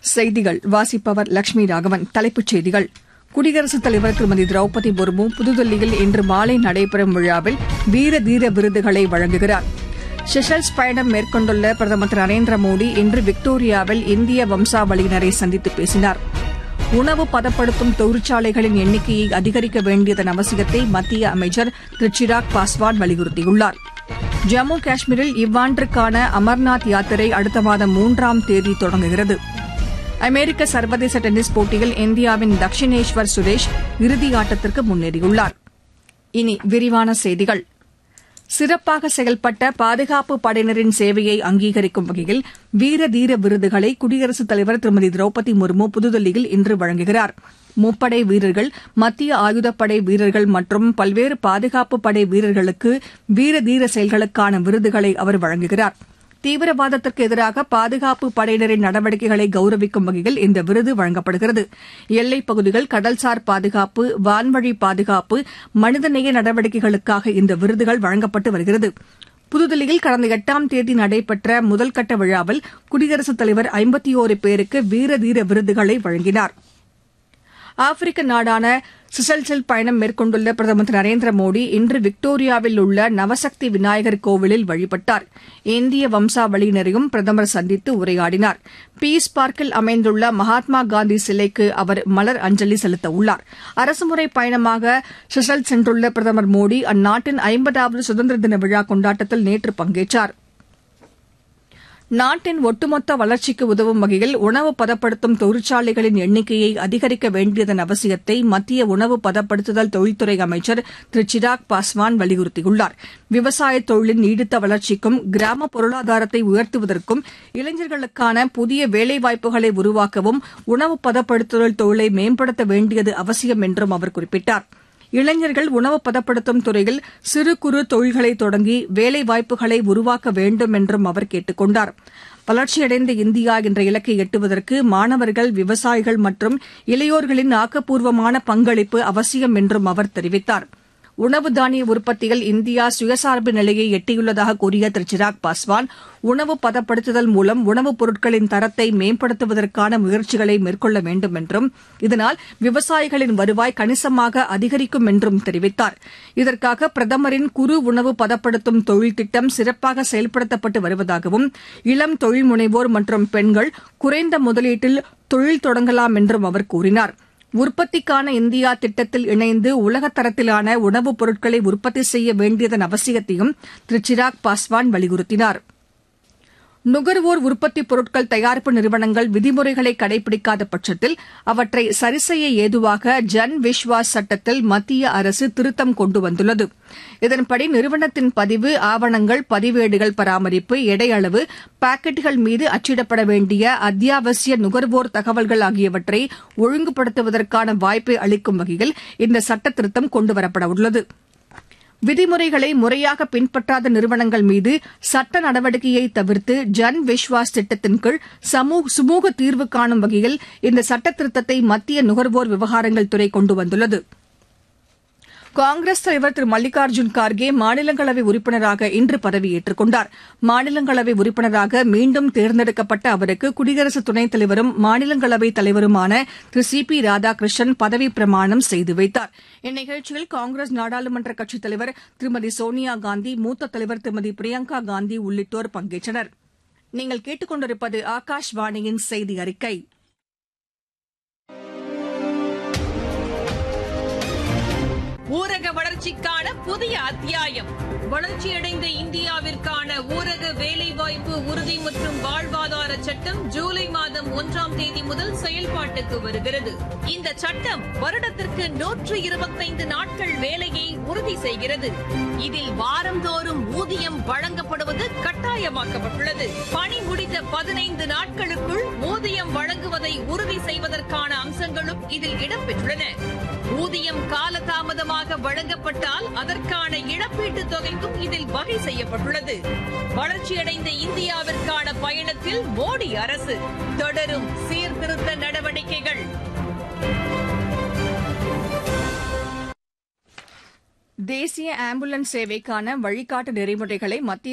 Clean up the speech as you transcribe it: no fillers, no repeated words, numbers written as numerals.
செய்திகள் வாசிப்பவர் லட்சுமி ராகவன். தலைப்புச் செய்திகள்: குடியரசுத் தலைவர் திருமதி திரௌபதி முர்மு புதுதில்லியில் இன்று மாலை நடைபெறும் விழாவில் வீர தீர விருதுகளை வழங்குகிறார். செஷல்ஸ் பயணம் மேற்கொண்டுள்ள பிரதமர் திரு நரேந்திர மோடி இன்று விக்டோரியாவில் இந்திய வம்சாவளியினரை சந்தித்து பேசினார். உணவு பதப்படுத்தும் தொழிற்சாலைகளின் எண்ணிக்கையை அதிகரிக்க வேண்டியதன் அவசியத்தை மத்திய அமைச்சர் திரு சிராக் பாஸ்வான் வலியுறுத்தியுள்ளார். ஜம்மு காஷ்மீரில் இவ்வாண்டிற்கான அமர்நாத் யாத்திரை அடுத்த மாதம் 3ஆம் தேதி தொடங்குகிறது. அமெரிக்க சர்வதேச டென்னிஸ் போட்டியில் இந்தியாவின் தக்ஷினேஸ்வர் சுரேஷ் இறுதியாட்டத்திற்கு முன்னேறியுள்ளார். இனி விரிவான செய்திகள். சிறப்பாக செயல்பட்ட பாதுகாப்பு படையினரின் சேவையை அங்கீகரிக்கும் வகையில் வீர தீர விருதுகளை குடியரசுத் தலைவர் திருமதி திரௌபதி முர்மு புதுதில்லியில் இன்று வழங்குகிறார். முப்படை வீரர்கள், மத்திய ஆயுதப்படை வீரர்கள் மற்றும் பல்வேறு பாதுகாப்பு படை வீரர்களுக்கு வீர தீர செயல்களுக்கான விருதுகளை அவர் வழங்குகிறார். தீவிரவாதத்திற்கு எதிராக பாதுகாப்பு படையினரின் நடவடிக்கைகளை கௌரவிக்கும் வகையில் இந்த விருது வழங்கப்படுகிறது. எல்லைப் பகுதிகள், கடல்சார் பாதுகாப்பு, வான்வழி பாதுகாப்பு, மனிதநேய நடவடிக்கைகளுக்காக இந்த விருதுகள் வழங்கப்பட்டு வருகிறது. புதுதில்லியில் கடந்த 8ஆம் தேதி நடைபெற்ற முதல்கட்ட விழாவில் குடியரசுத் தலைவர் 51 பேருக்கு வீர தீர விருதுகளை வழங்கினார். ஆப்பிரிக்க நாடான செஷல்ஸில் பயணம் மேற்கொண்டுள்ள பிரதமர் திரு நரேந்திர மோடி இன்று விக்டோரியாவில் உள்ள நவசக்தி விநாயகர் கோவிலில் வழிபட்டார். இந்திய வம்சாவளியினரையும் பிரதமர் சந்தித்து உரையாடினார். பீஸ் பார்க்கில் அமைந்துள்ள மகாத்மா காந்தி சிலைக்கு அவர் மலர் அஞ்சலி செலுத்தவுள்ளார். அரசுமுறை பயணமாக செஷல்ஸ் சென்றுள்ள பிரதமர் மோடி அந்நாட்டின் 50வது சுதந்திர தின விழா கொண்டாட்டத்தில் நேற்று பங்கேற்றார். நாட்டின் ஒட்டுமொத்த வளர்ச்சிக்கு உதவும் வகையில் உணவு பதப்படுத்தும் தொழிற்சாலைகளின் எண்ணிக்கையை அதிகரிக்க வேண்டியதன் அவசியத்தை மத்திய உணவு பதப்படுத்துதல் தொழில்துறை அமைச்சர் திரு சிராக் பாஸ்வான் வலியுறுத்தியுள்ளார். விவசாய தொழிலின் நீடித்த வளர்ச்சிக்கும் கிராம பொருளாதாரத்தை உயர்த்துவதற்கும் இளைஞர்களுக்கான புதிய வேலைவாய்ப்புகளை உருவாக்கவும் உணவு பதப்படுத்துதல் தொழிலை மேம்படுத்த வேண்டியது அவசியம் என்றும் அவர் குறிப்பிட்டார். இளைஞர்கள் உணவு பதப்படுத்தும் துறையில் சிறு குறு தொழில்களை தொடங்கி வேலைவாய்ப்புகளை உருவாக்க வேண்டும் என்றும் அவர் கேட்டுக் கொண்டார். வளர்ச்சியடைந்த இந்தியா என்ற இலக்கை எட்டுவதற்கு மாணவர்கள், விவசாயிகள் மற்றும் இளையோர்களின் ஆக்கப்பூர்வமான பங்களிப்பு அவசியம் என்றும் அவர் தெரிவித்தார். உணவு தானிய உற்பத்தியில் இந்தியா சுயசார்பு நிலையை எட்டியுள்ளதாக கூறிய திரு சிராக் பாஸ்வான், உணவு பதப்படுத்துதல் மூலம் உணவுப் பொருட்களின் தரத்தை மேம்படுத்துவதற்கான முயற்சிகளை மேற்கொள்ள வேண்டும் என்றும், இதனால் விவசாயிகளின் வருவாய் கணிசமாக அதிகரிக்கும் என்றும் தெரிவித்தார். இதற்காக பிரதமரின் குறு உணவு பதப்படுத்தும் தொழில் திட்டம் சிறப்பாக செயல்படுத்தப்பட்டு வருவதாகவும், இளம் தொழில் முனைவோர் மற்றும் பெண்கள் குறைந்த முதலீட்டில் தொழில் தொடங்கலாம் என்றும் அவர் கூறினார். உற்பத்திக்கான இந்தியா திட்டத்தில் இணைந்து உலகத் தரத்திலான உணவுப் பொருட்களை உற்பத்தி செய்ய வேண்டியதன் அவசியத்தையும் திரு சிராக் பாஸ்வான் வலியுறுத்தினார். நுகர்வோர் உற்பத்திப் பொருட்கள் தயாரிப்பு நிறுவனங்கள் விதிமுறைகளை கடைபிடிக்காத பட்சத்தில் அவற்றை சரிசெய்ய ஏதுவாக ஜன் விஸ்வாஸ் சட்டத்தில் மத்திய அரசு திருத்தம் கொண்டு வந்துள்ளது. இதன்படி நிறுவனத்தின் பதிவு, ஆவணங்கள், பதிவேடுகள் பராமரிப்பு, எடை அளவு, பாக்கெட்டுகள் மீது அச்சிடப்பட வேண்டிய அத்தியாவசிய நுகர்வோர் தகவல்கள் ஆகியவற்றை ஒழுங்குபடுத்துவதற்கான வாய்ப்பை அளிக்கும் வகையில் இந்த சட்ட திருத்தம் கொண்டுவரப்பட உள்ளது. விதிமுறைகளை முறையாக பின்பற்றாத நிறுவனங்கள் மீது சட்ட நடவடிக்கையை தவிர்த்து ஜன் விஸ்வாஸ் திட்டத்தின் கீழ் சுமூக தீர்வு காணும் வகையில் இந்த சட்ட திருத்தத்தை மத்திய நுகர்வோர் விவகாரங்கள் துறை கொண்டு வந்துள்ளது. காங்கிரஸ் தலைவர் திரு மல்லிகார்ஜுன் கார்கே மாநிலங்களவை உறுப்பினராக இன்று பதவியேற்றுக் கொண்டார். மாநிலங்களவை உறுப்பினராக மீண்டும் தேர்ந்தெடுக்கப்பட்ட அவருக்கு குடியரசு துணைத் தலைவரும் மாநிலங்களவை தலைவருமான திரு சி பி ராதாகிருஷ்ணன் பதவிப் பிரமாணம் செய்து வைத்தார். இந்நிகழ்ச்சியில் காங்கிரஸ் நாடாளுமன்ற கட்சித் தலைவர் திருமதி சோனியா காந்தி, மூத்த தலைவர் திருமதி பிரியங்கா காந்தி உள்ளிட்டோர் பங்கேற்றனர். நீங்கள் கேட்டுக் கொண்டிருப்பது ஆகாஷ்வாணியின் செய்தி அறிக்கை. ஊரக வளர்ச்சிக்கான புதிய அத்தியாயம். வளர்ச்சியடைந்த இந்தியாவிற்கான ஊரக வேலைவாய்ப்பு உறுதி மற்றும் வாழ்வாதார சட்டம் ஜூலை மாதம் 1ஆம் தேதி முதல் செயல்பாட்டுக்கு வருகிறது. இந்த சட்டம் வருடத்திற்கு 125 நாட்கள் வேலையை உறுதி செய்கிறது. இதில் வாரந்தோறும் ஊதியம் வழங்கப்படுவது கட்டாயமாக்கப்பட்டுள்ளது. பணி முடித்த 15 நாட்களுக்குள் ஊதியம் வழங்குவதை உறுதி செய்வதற்கான அம்சங்களும் இதில் இடம்பெற்றுள்ளன. ஊதியம் காலதாமதமாக வழங்கப்பட்டால் அதற்கான இழப்பீட்டுத் தொகைக்கும் இதில் வகை செய்யப்பட்டுள்ளது. வளர்ச்சியடைந்த இந்தியாவிற்கான பயணத்தில் மோடி அரசு தொடரும் சீர்திருத்த நடவடிக்கைகள். தேசிய ஆம்புலன்ஸ் சேவைக்கான வழிகாட்டு நெறிமுறைகளை மத்திய